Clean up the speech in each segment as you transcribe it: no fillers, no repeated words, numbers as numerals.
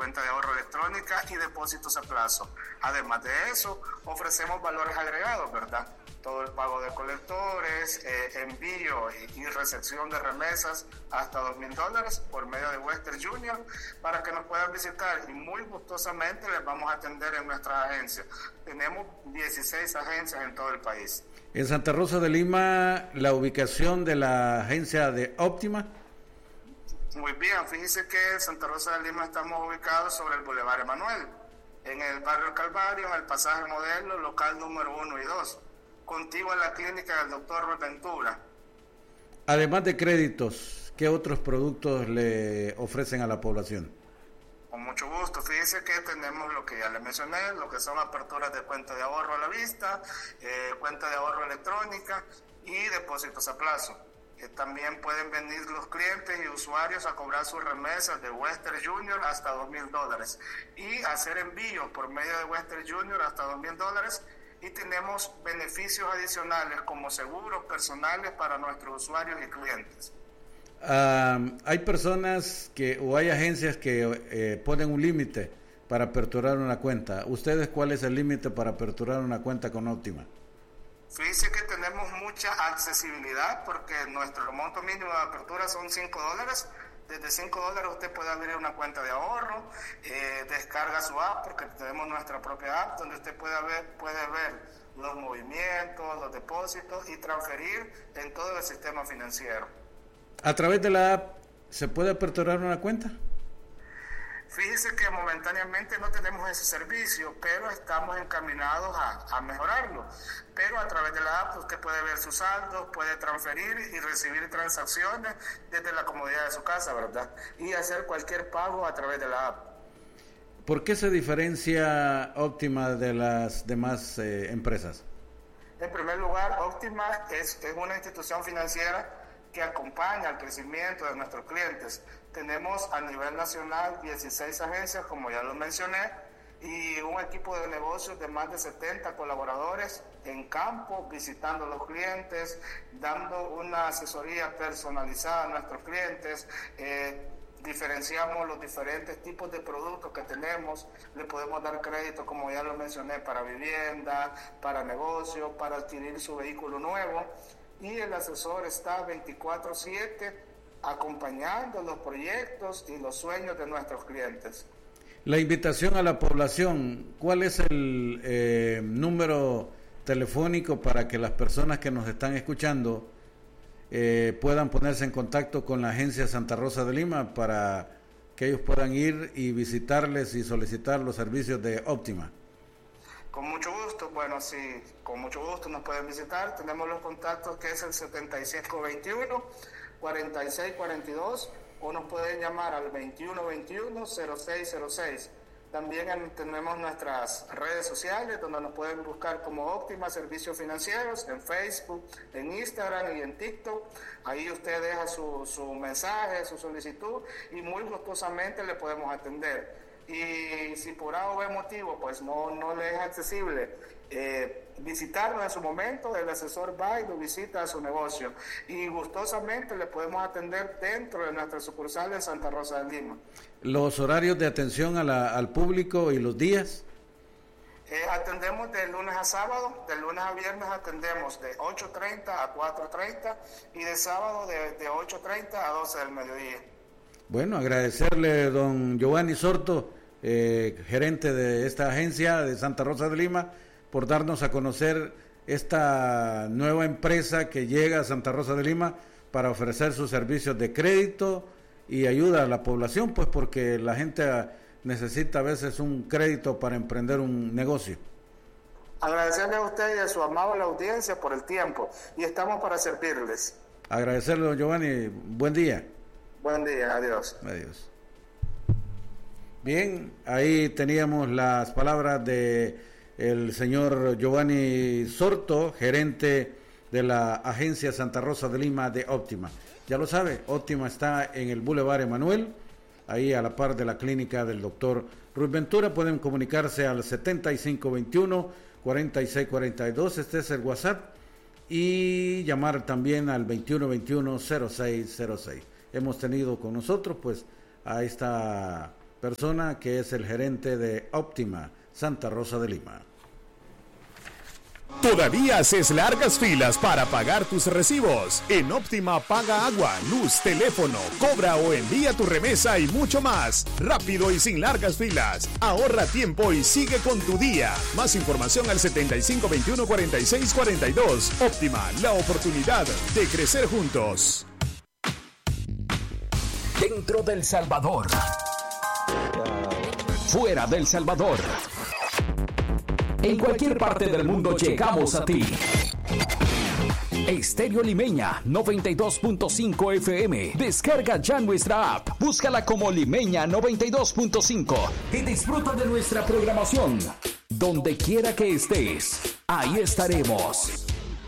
cuenta de ahorro electrónica y depósitos a plazo. Además de eso, ofrecemos valores agregados, ¿verdad? Todo el pago de colectores, envío y recepción de remesas hasta $2,000 por medio de Western Junior para que nos puedan visitar, y muy gustosamente les vamos a atender en nuestras agencias. Tenemos 16 agencias en todo el país. En Santa Rosa de Lima, la ubicación de la agencia de Óptima. Muy bien, fíjese que en Santa Rosa de Lima estamos ubicados sobre el Boulevard Emanuel, en el barrio Calvario, en el pasaje Modelo, local número 1 y 2. Contigo en la clínica del doctor Ruy Ventura. Además de créditos, ¿qué otros productos le ofrecen a la población? Con mucho gusto. Fíjese que tenemos lo que ya le mencioné, lo que son aperturas de cuenta de ahorro a la vista, cuenta de ahorro electrónica y depósitos a plazo. También pueden venir los clientes y usuarios a cobrar sus remesas de Western Junior hasta $2,000 y hacer envíos por medio de Western Junior hasta $2,000. Y tenemos beneficios adicionales como seguros personales para nuestros usuarios y clientes. Hay personas o hay agencias que ponen un límite para aperturar una cuenta. ¿Ustedes cuál es el límite para aperturar una cuenta con Óptima? Fíjese que tenemos mucha accesibilidad porque nuestro monto mínimo de apertura son $5. Desde $5 usted puede abrir una cuenta de ahorro, descarga su app porque tenemos nuestra propia app donde usted puede ver los movimientos, los depósitos y transferir en todo el sistema financiero. ¿A través de la app se puede aperturar una cuenta? Fíjese que momentáneamente no tenemos ese servicio, pero estamos encaminados a mejorarlo. Pero a través de la app usted puede ver sus saldos, puede transferir y recibir transacciones desde la comodidad de su casa, ¿verdad? Y hacer cualquier pago a través de la app. ¿Por qué se diferencia Óptima de las demás empresas? En primer lugar, Óptima es una institución financiera que acompaña al crecimiento de nuestros clientes. Tenemos a nivel nacional 16 agencias, como ya lo mencioné, y un equipo de negocios de más de 70 colaboradores en campo, visitando a los clientes, dando una asesoría personalizada a nuestros clientes. Diferenciamos los diferentes tipos de productos que tenemos. Le podemos dar crédito, como ya lo mencioné, para vivienda, para negocio, para adquirir su vehículo nuevo. Y el asesor está 24/7 acompañando los proyectos y los sueños de nuestros clientes. La invitación a la población, ¿cuál es el número telefónico para que las personas que nos están escuchando puedan ponerse en contacto con la agencia Santa Rosa de Lima para que ellos puedan ir y visitarles y solicitar los servicios de Óptima? Con mucho gusto, bueno, sí, con mucho gusto nos pueden visitar. Tenemos los contactos que es el 7521-4642 o nos pueden llamar al 2121-0606. También tenemos nuestras redes sociales donde nos pueden buscar como Óptima Servicios Financieros en Facebook, en Instagram y en TikTok. Ahí usted deja su mensaje, su solicitud y muy gustosamente le podemos atender. Y si por A o B motivo pues no le es accesible visitarnos en su momento, el asesor va y lo visita a su negocio y gustosamente le podemos atender dentro de nuestra sucursal en Santa Rosa de Lima. ¿Los horarios de atención al público y los días? Atendemos de lunes a sábado, de lunes a viernes atendemos de 8:30 a 4:30 y de sábado de 8:30 a 12 del mediodía. Bueno, agradecerle don Giovanni Sorto, gerente de esta agencia de Santa Rosa de Lima, por darnos a conocer esta nueva empresa que llega a Santa Rosa de Lima para ofrecer sus servicios de crédito y ayuda a la población, pues porque la gente necesita a veces un crédito para emprender un negocio. Agradecerle a usted y a su amable audiencia por el tiempo y estamos para servirles. Agradecerle, don Giovanni. Buen día. Buen día, adiós. Adiós. Bien, ahí teníamos las palabras de el señor Giovanni Sorto, gerente de la agencia Santa Rosa de Lima de Óptima. Ya lo sabe, Óptima está en el Boulevard Emanuel, ahí a la par de la clínica del doctor Ruy Ventura. Pueden comunicarse al 7521-4642, este es el WhatsApp, y llamar también al 2121-0606. Hemos tenido con nosotros pues a esta persona que es el gerente de Óptima Santa Rosa de Lima. ¿Todavía haces largas filas para pagar tus recibos? En Óptima paga agua, luz, teléfono, cobra o envía tu remesa y mucho más. Rápido y sin largas filas. Ahorra tiempo y sigue con tu día. Más información al 7521-4642. Óptima, la oportunidad de crecer juntos. Dentro del Salvador. Fuera del Salvador. En cualquier parte del mundo llegamos a ti. Estéreo Limeña 92.5 FM. Descarga ya nuestra app. Búscala como Limeña 92.5 y disfruta de nuestra programación. Donde quiera que estés, ahí estaremos.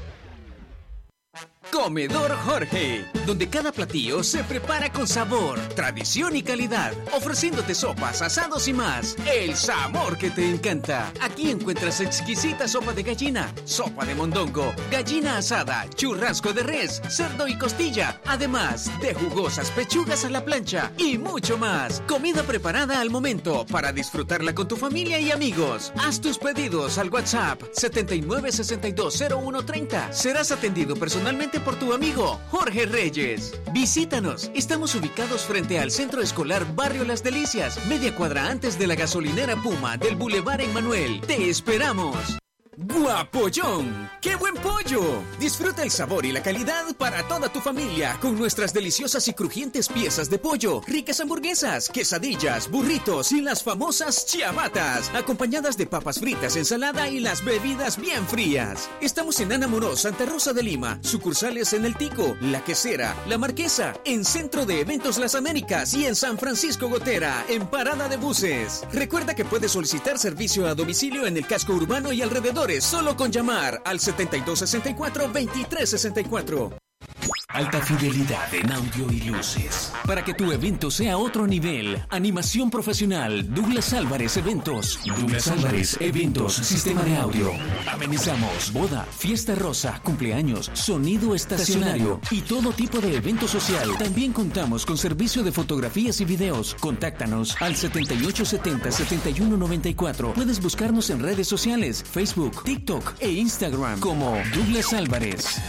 Comedor Jorge, donde cada platillo se prepara con sabor, tradición y calidad, ofreciéndote sopas, asados y más. El sabor que te encanta. Aquí encuentras exquisita sopa de gallina, sopa de mondongo, gallina asada, churrasco de res, cerdo y costilla, además de jugosas pechugas a la plancha y mucho más. Comida preparada al momento para disfrutarla con tu familia y amigos. Haz tus pedidos al WhatsApp 79620130. Serás atendido personalmente por tu amigo Jorge Reyes. Visítanos. Estamos ubicados frente al Centro Escolar Barrio Las Delicias, media cuadra antes de la gasolinera Puma del Boulevard Emmanuel. ¡Te esperamos! ¡Guapollón! ¡Qué buen pollo! Disfruta el sabor y la calidad para toda tu familia con nuestras deliciosas y crujientes piezas de pollo, ricas hamburguesas, quesadillas, burritos y las famosas ciabatas, acompañadas de papas fritas, ensalada y las bebidas bien frías. Estamos en Ana Morós, Santa Rosa de Lima, sucursales en El Tico, La Quesera, La Marquesa, en Centro de Eventos Las Américas y en San Francisco Gotera, en Parada de Buses. Recuerda que puedes solicitar servicio a domicilio en el casco urbano y alrededores solo con llamar al 7264-2364. Alta fidelidad en audio y luces. Para que tu evento sea otro nivel. Animación profesional. Douglas Álvarez Eventos. Douglas Álvarez Eventos. Sistema de audio. Amenizamos boda, fiesta rosa, cumpleaños, sonido estacionario y todo tipo de evento social. También contamos con servicio de fotografías y videos. Contáctanos al 7870-7194. Puedes buscarnos en redes sociales, Facebook, TikTok e Instagram como Douglas Álvarez.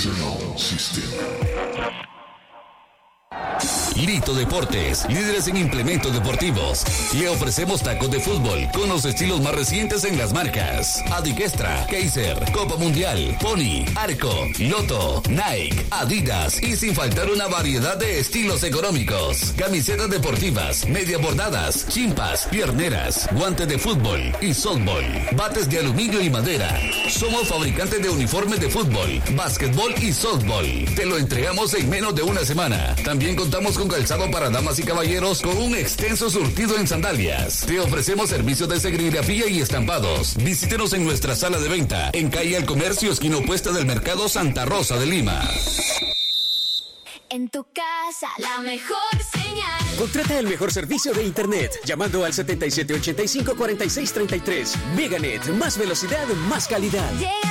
Lito Deportes, líderes en implementos deportivos. Le ofrecemos tacos de fútbol con los estilos más recientes en las marcas Adikestra, Kaiser, Copa Mundial, Pony, Arco, Lotto, Nike, Adidas y sin faltar una variedad de estilos económicos. Camisetas deportivas, media bordadas, chimpas, pierneras, guantes de fútbol y softball, bates de aluminio y madera. Somos fabricantes de uniformes de fútbol, básquetbol y softball. Te lo entregamos en menos de una semana. También contamos con calzado para damas y caballeros con un extenso surtido en sandalias. Te ofrecemos servicios de serigrafía y estampados. Visítenos en nuestra sala de venta en calle El Comercio, esquina opuesta del Mercado Santa Rosa de Lima. En tu casa, la mejor señal. Contrata el mejor servicio de internet llamando al 7785-4633. Meganet, más velocidad, más calidad. Llega